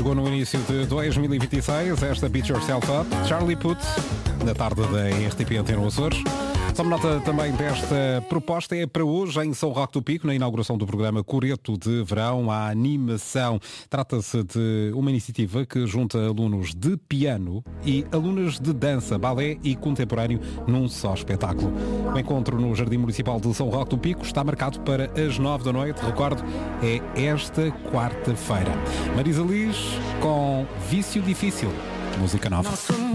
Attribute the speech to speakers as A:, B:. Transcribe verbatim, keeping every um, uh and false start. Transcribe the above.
A: chegou no início de dois mil e vinte e seis, esta Beat Yourself Up, Charlie Puth, na tarde da R T P Antena Açores. Tome nota também desta proposta, é para hoje em São Roque do Pico, na inauguração do programa Coreto de Verão, a animação. Trata-se de uma iniciativa que junta alunos de piano e alunas de dança, balé e contemporâneo num só espetáculo. O encontro no Jardim Municipal de São Roque do Pico está marcado para as nove da noite. Recordo, é esta quarta-feira. Marisa Liz com Vício Difícil, música nova.